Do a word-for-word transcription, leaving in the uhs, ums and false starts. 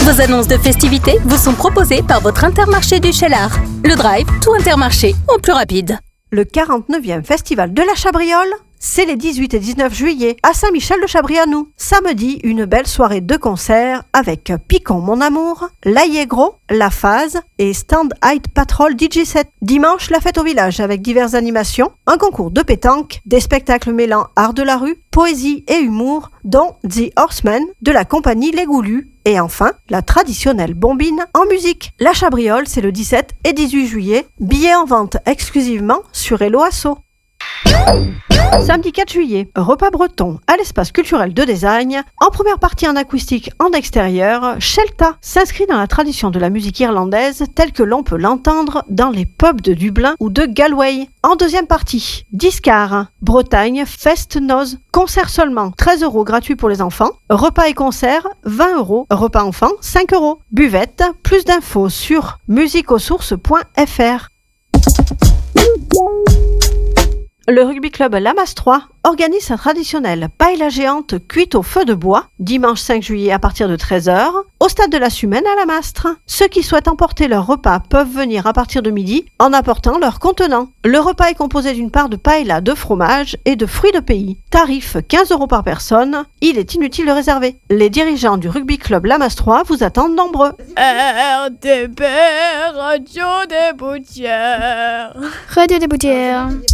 Vos annonces de festivités vous sont proposées par votre Intermarché du Cheylard. Le Drive, tout Intermarché, en plus rapide. Le quarante-neuvième Festival de la Chabriole, c'est les dix-huit et dix-neuf juillet à Saint-Michel-de-Chabrianou. Samedi, une belle soirée de concert avec Picon Mon Amour, L'Aillegro, La Phase et Stand Height Patrol D J set. Dimanche, la fête au village avec diverses animations, un concours de pétanque, des spectacles mêlant art de la rue, poésie et humour, dont The Horsemen de la compagnie Les Goulus. Et enfin, la traditionnelle bombine en musique. La Chabriole, c'est le dix-sept et dix-huit juillet. Billets en vente exclusivement sur Hello Asso. Samedi quatre juillet, repas breton à l'espace culturel de Désagne. En première partie en acoustique en extérieur, Shelta s'inscrit dans la tradition de la musique irlandaise telle que l'on peut l'entendre dans les pubs de Dublin ou de Galway. En deuxième partie, Discar, Bretagne, Fest Noz, concert seulement treize euros gratuit pour les enfants, repas et concert vingt euros, repas enfants cinq euros, buvette, plus d'infos sur musiqueauxsources point f r. Le rugby club Lamas trois organise sa traditionnelle paella géante cuite au feu de bois, dimanche cinq juillet à partir de treize heures, au stade de la Sumène à Lamastre. Ceux qui souhaitent emporter leur repas peuvent venir à partir de midi en apportant leur contenant. Le repas est composé d'une part de paella de fromage et de fruits de pays. Tarif quinze euros par personne, il est inutile de réserver. Les dirigeants du rugby club Lamas trois vous attendent nombreux. R T P, Radio des Boutières. Radio des Boutières.